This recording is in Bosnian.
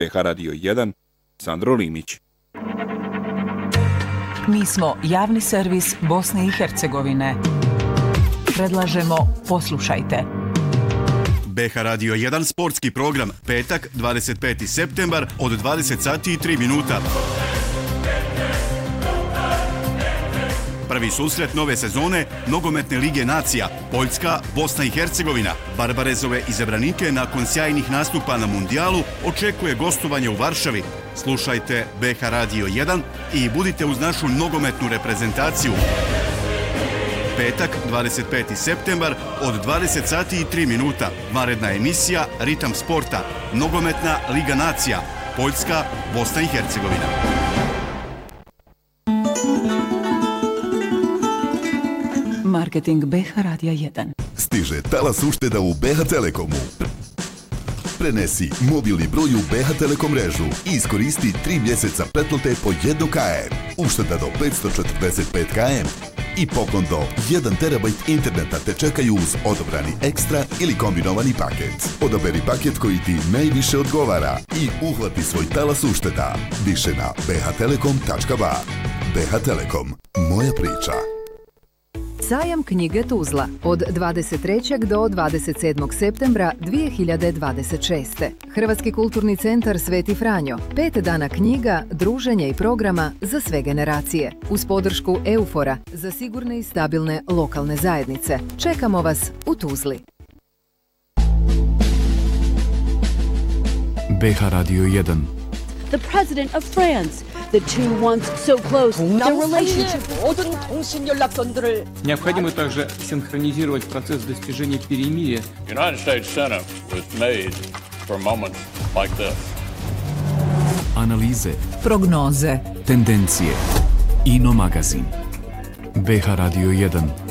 BH Radio 1, Sandro Limić. Mi smo javni servis Bosne i Hercegovine. Predlažemo poslušajte. BH Radio 1 sportski program, petak, 25. septembar od 20 sati i 3 minuta. Prvi susret nove sezone Nogometne lige nacija, Poljska, Bosna i Hercegovina. Barbarezove izabranike nakon sjajnih nastupa na mundijalu očekuje gostovanje u Varšavi. Slušajte BH Radio 1 i budite uz našu nogometnu reprezentaciju. Petak, 25. septembar od 20 sati i 3 minuta. Vanredna emisija Ritam sporta, Nogometna liga nacija, Poljska, Bosna i Hercegovina. Marketing BH Radija 1. Stiže talas ušteda u BH Telekomu. Prenesi mobilni broj u BH Telekom mrežu i iskoristi 3 mjeseca pretplate po 1 km. Ušteda do 545 km. I poklon do 1 terabajt interneta te čekaju uz odobrani ekstra ili kombinovani paket. Odaberi paket koji ti najviše odgovara i uhvati svoj talas ušteda. Više na bhtelekom.ba. BH Telekom. Moja priča. Sajam knjige Tuzla od 23. do 27. septembra 2026. Hrvatski kulturni centar Sveti Franjo. 5 dana knjiga, druženja i programa za sve generacije. Uz podršku Eufora za sigurne i stabilne lokalne zajednice. Čekamo vas u Tuzli. BH Radio 1. The president of France. The two once so close, their relationship. Необходимо также синхронизировать процесс достижения перемирия. United States Senate was made for moments like this. Analize, prognoze, tendencije. Ino magazin. BH Radio 1.